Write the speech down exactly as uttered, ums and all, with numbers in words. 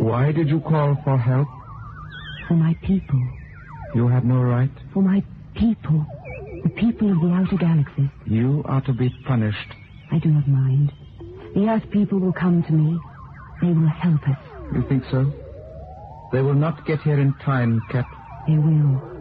Why did you call for help? For my people. You have no right. For my people. The people of the outer galaxies. You are to be punished. I do not mind. The Earth people will come to me. They will help us. You think so? They will not get here in time, Cap. They will.